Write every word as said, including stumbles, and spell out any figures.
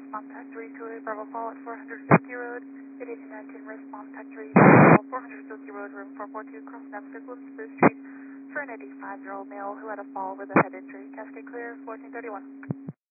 response type three to a Bravo Fall at four hundred Silky Road. eight eight nine ten response type three, Bravo four hundred Silky Road, room four four two, cross Navigable Spruce Street for an eighty-five-year-old male who had a fall with a head injury. Cascade clear, fourteen thirty-one.